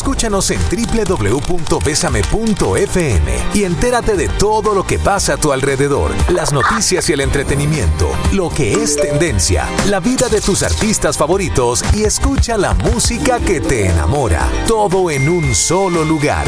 Escúchanos en www.besame.fm y entérate de todo lo que pasa a tu alrededor, las noticias y el entretenimiento, lo que es tendencia, la vida de tus artistas favoritos y escucha la música que te enamora. Todo en un solo lugar.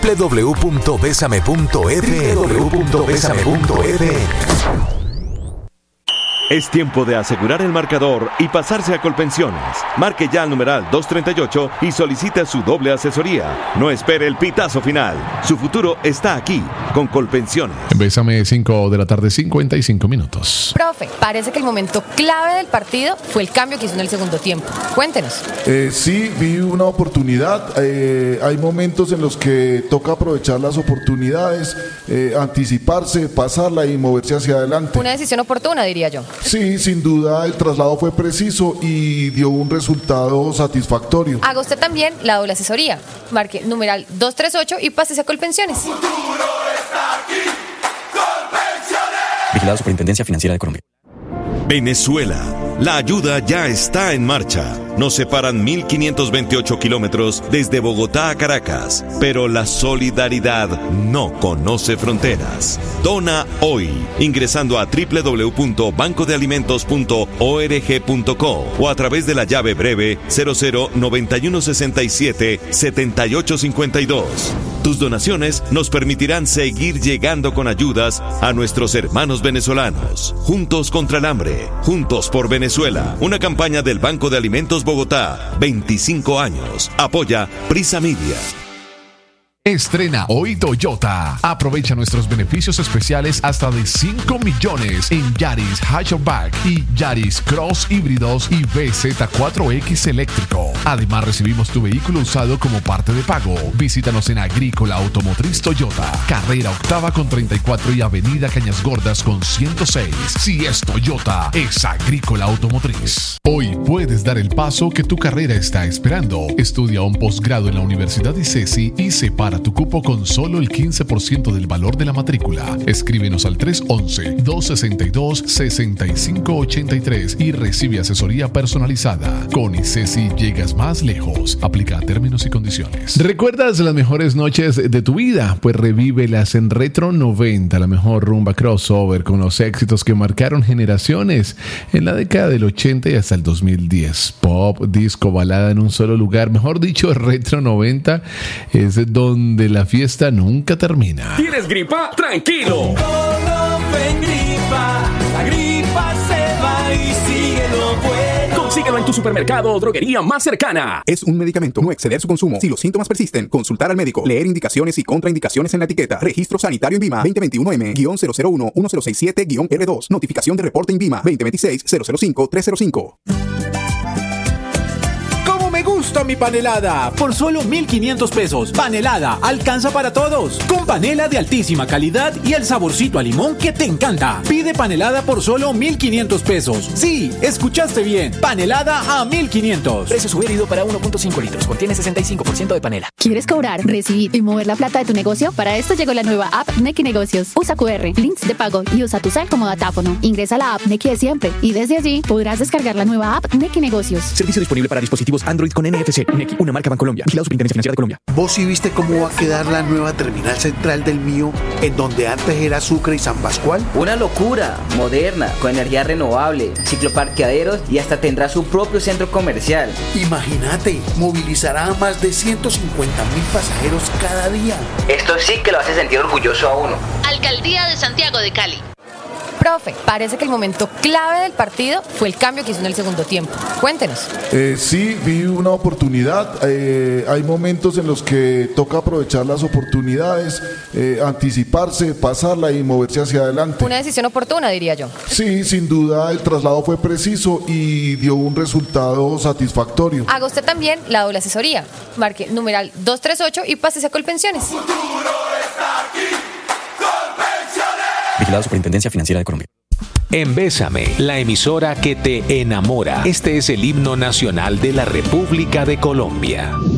www.besame.fm. Es tiempo de asegurar el marcador y pasarse a Colpensiones. Marque ya al numeral 238 y solicite su doble asesoría. No espere el pitazo final. Su futuro está aquí, con Colpensiones. Bésame, 5 de la tarde, 55 minutos. Profe, parece que el momento clave del partido fue el cambio que hizo en el segundo tiempo. Cuéntenos. Sí, vi una oportunidad. Hay momentos en los que toca aprovechar las oportunidades, anticiparse, pasarla y moverse hacia adelante. Una decisión oportuna, diría yo. Sí, sin duda el traslado fue preciso y dio un resultado satisfactorio. Haga usted también la doble asesoría. Marque numeral 238 y pásese a Colpensiones. Futuro está aquí, Colpensiones. Vigilado Superintendencia Financiera de Colombia. Venezuela. La ayuda ya está en marcha. Nos separan 1.528 kilómetros desde Bogotá a Caracas, pero la solidaridad no conoce fronteras. Dona hoy, ingresando a www.bancodealimentos.org.co o a través de la llave breve 0091677852. Tus donaciones nos permitirán seguir llegando con ayudas a nuestros hermanos venezolanos. Juntos contra el hambre, juntos por Venezuela. Una campaña del Banco de Alimentos Bogotá. 25 años. Apoya Prisa Media. Estrena hoy Toyota. Aprovecha nuestros beneficios especiales hasta de 5 millones en Yaris Hatchback y Yaris Cross híbridos y BZ4X eléctrico. Además, recibimos tu vehículo usado como parte de pago. Visítanos en Agrícola Automotriz Toyota, Carrera Octava con 34 y Avenida Cañas Gordas con 106. Si es Toyota, es Agrícola Automotriz. Hoy puedes dar el paso que tu carrera está esperando. Estudia un posgrado en la Universidad ICESI y separa tu cupo con solo el 15% del valor de la matrícula. Escríbenos al 311-262-6583 y recibe asesoría personalizada. Con ICESI llegas más lejos. Aplica términos y condiciones. ¿Recuerdas las mejores noches de tu vida? Pues revívelas en Retro 90, la mejor rumba crossover con los éxitos que marcaron generaciones en la década del 80 y hasta el 2010. Pop, disco, balada en un solo lugar. Mejor dicho, Retro 90 es donde la fiesta nunca termina. ¿Tienes gripa? ¡Tranquilo! Colofen gripa, la gripa se va y sigue lo bueno. Consíguelo en tu supermercado o droguería más cercana. Es un medicamento, no exceder su consumo. Si los síntomas persisten, consultar al médico. Leer indicaciones y contraindicaciones en la etiqueta. Registro Sanitario INVIMA 2021M-001-1067-R2. Notificación de reporte INVIMA 2026-005-305. Me gusta mi panelada por solo 1.500 pesos. Panelada alcanza para todos. Con panela de altísima calidad y el saborcito a limón que te encanta. Pide panelada por solo 1.500 pesos. Sí, escuchaste bien. Panelada a 1.500. Precio sugerido para 1.5 litros. Contiene 65% de panela. ¿Quieres cobrar, recibir y mover la plata de tu negocio? Para esto llegó la nueva app Nequi Negocios. Usa QR, links de pago y usa tu cel como datáfono. Ingresa a la app Nequi de siempre y desde allí podrás descargar la nueva app Nequi Negocios. Servicio disponible para dispositivos Android con NFC. Nequi, una marca Bancolombia. Vigilado Superintendencia Financiera de Colombia. ¿Vos sí viste cómo va a quedar la nueva terminal central del Mío, en donde antes era Sucre y San Pascual? Una locura, moderna, con energía renovable, cicloparqueaderos y hasta tendrá su propio centro comercial. Imagínate, movilizará a más de 150,000 pasajeros cada día. Esto sí que lo hace sentir orgulloso a uno. Alcaldía de Santiago de Cali. Profe, parece que el momento clave del partido fue el cambio que hizo en el segundo tiempo. Cuéntenos. Sí, vi una oportunidad. Hay momentos en los que toca aprovechar las oportunidades, anticiparse, pasarla y moverse hacia adelante. Una decisión oportuna, diría yo. Sí, sin duda el traslado fue preciso y dio un resultado satisfactorio. Haga usted también la doble asesoría. Marque numeral 238 y pásese a Colpensiones. Futuro está aquí, Colpensiones. Vigilado Superintendencia Financiera de Colombia. En Bésame, la emisora que te enamora. Este es el himno nacional de la República de Colombia.